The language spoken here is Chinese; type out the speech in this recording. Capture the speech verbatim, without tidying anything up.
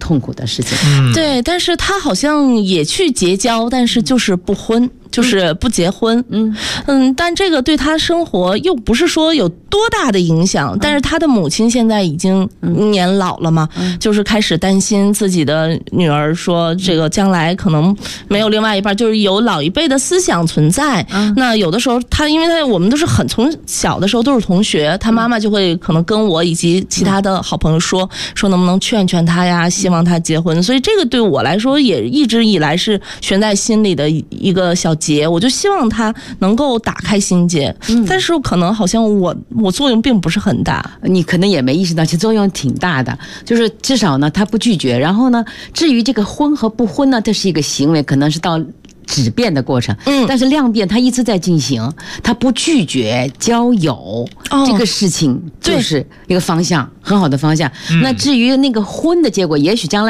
痛苦的事情。 嗯， 对，但是他好像也去结交，但是就是不婚。就是不结婚，嗯嗯，但这个对他生活又不是说有多大的影响，但是他的母亲现在已经年老了嘛，就是开始担心自己的女儿说这个将来可能没有另外一半，就是有老一辈的思想存在。那有的时候他因为他我们都是很从小的时候都是同学，他妈妈就会可能跟我以及其他的好朋友说说能不能劝劝他呀，希望他结婚。所以这个对我来说也一直以来是悬在心里的一个小结，我就希望他能够打开心结，嗯、但是可能好像我我作用并不是很大， 你可能也没意识到，其实作用挺大的。就是至少呢，他不拒绝，然后呢，至于这个婚和不婚呢，这是一个行为，可能是到质变的过程，嗯，但是量变它一直在进行，它不拒绝交友、哦、这个事情就是一个方向，很好的方向。那至于那个婚的结果，也许将来